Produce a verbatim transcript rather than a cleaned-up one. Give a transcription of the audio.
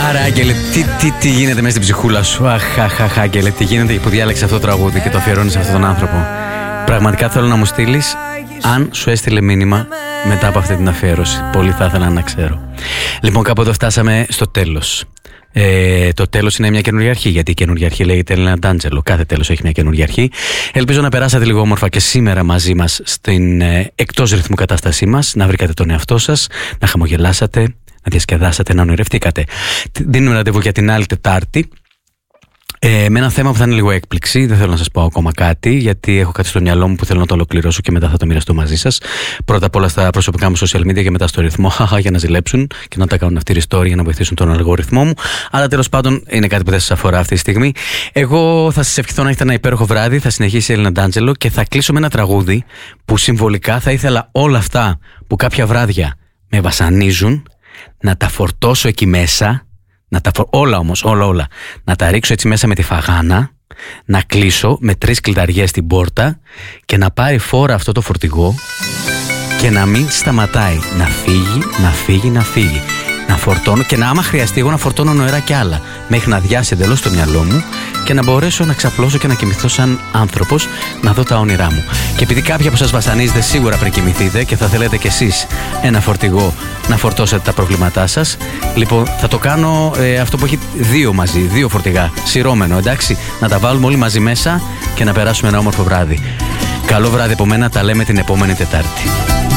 Άρα, Άγγελε, τι, τι, τι γίνεται μέσα στην ψυχούλα σου? Αχ, αχ, αχ, Άγγελε, τι γίνεται που διάλεξε αυτό το τραγούδι και το αφιερώνει σε αυτόν τον άνθρωπο. Πραγματικά θέλω να μου στείλει αν σου έστειλε μήνυμα μετά από αυτή την αφιέρωση. Πολύ θα ήθελα να ξέρω. Λοιπόν, κάπου εδώ φτάσαμε στο τέλος. Ε, το τέλος είναι μια καινούργια αρχή, γιατί η καινούργια αρχή λέγεται Έλενα Ντάντζελο. Κάθε τέλος έχει μια καινούργια αρχή. Ελπίζω να περάσατε λίγο όμορφα και σήμερα μαζί μας στην ε, εκτός ρυθμού κατάστασή μας, να βρήκατε τον εαυτό σας, να χαμογελάσατε, να διασκεδάσατε, να ονειρευτήκατε. Δίνουμε ραντεβού για την άλλη Τετάρτη. Ε, με ένα θέμα που θα είναι λίγο έκπληξη. Δεν θέλω να σας πω ακόμα κάτι, γιατί έχω κάτι στο μυαλό μου που θέλω να το ολοκληρώσω και μετά θα το μοιραστώ μαζί σας. Πρώτα απ' όλα στα προσωπικά μου social media και μετά στο ρυθμό, για να ζηλέψουν και να τα κάνουν αυτή η story για να βοηθήσουν τον αλγόριθμό μου. Αλλά τέλος πάντων είναι κάτι που δεν σας αφορά αυτή τη στιγμή. Εγώ θα σας ευχηθώ να έχετε ένα υπέροχο βράδυ. Θα συνεχίσει η Έλενα Ντάντζελο και θα κλείσω με ένα τραγούδι που συμβολικά θα ήθελα όλα αυτά που κάποια βράδια με βασανίζουν να τα φορτώσω εκεί μέσα. Να τα φο... Όλα όμως, όλα όλα. Να τα ρίξω έτσι μέσα με τη φαγάνα, να κλείσω με τρεις κλειδαριές στην πόρτα και να πάρει φόρα αυτό το φορτηγό και να μην σταματάει. Να φύγει, να φύγει, να φύγει. Να φορτώνω και να άμα χρειαστεί εγώ να φορτώνω νοερά κι άλλα. Μέχρι να διάσει εντελώς το μυαλό μου και να μπορέσω να ξαπλώσω και να κοιμηθώ σαν άνθρωπος, να δω τα όνειρά μου. Και επειδή κάποια που σας βασανίζετε σίγουρα πριν κοιμηθείτε και θα θέλετε κι εσείς ένα φορτηγό να φορτώσετε τα προβλήματά σας, λοιπόν θα το κάνω ε, αυτό που έχει δύο μαζί, δύο φορτηγά, σειρώμενο, εντάξει. Να τα βάλουμε όλοι μαζί μέσα και να περάσουμε ένα όμορφο βράδυ. Καλό βράδυ από μένα, τα λέμε την επόμενη Τετάρτη.